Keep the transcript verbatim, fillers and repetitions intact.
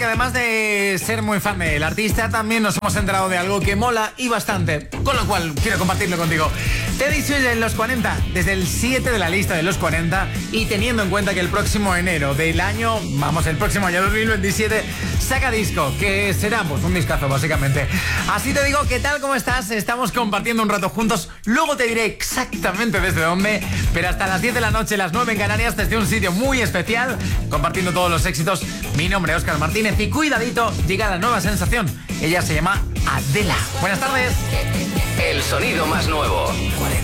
además de ser muy fan del artista, también nos hemos enterado de algo que mola y bastante, con lo cual quiero compartirlo contigo. Te he dicho en los cuarenta, desde el siete de la lista de los cuarenta, y teniendo en cuenta que el próximo enero del año, vamos, el próximo año dos mil veintisiete, saca disco, que será pues un discazo básicamente. Así te digo, ¿qué tal? ¿Cómo estás? Estamos compartiendo un rato juntos, luego te diré exactamente desde dónde, pero hasta las diez de la noche, las nueve en Canarias, desde un sitio muy especial, compartiendo todos los éxitos. Mi nombre es Óscar Martínez y cuidadito, llega la nueva sensación. Ella se llama Adela. Buenas tardes. El sonido más nuevo.